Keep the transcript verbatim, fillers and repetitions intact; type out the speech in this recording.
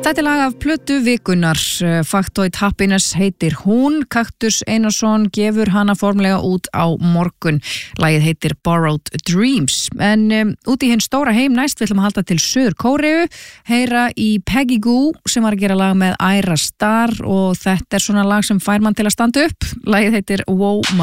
Þetta er lag af plötu vikunnar. Factoid Happiness heitir hún. Kaktus Einarsson gefur hana formlega út á morgun. Lagið heitir Borrowed Dreams. En um, út í hinn stóra heim næst við ætlum að halda til Suður Kóreu, heyra í Peggy Gou sem var að gera lag með Ayra Starr og þetta er svona lag sem fær mann til að standa upp. Lagið heitir Wow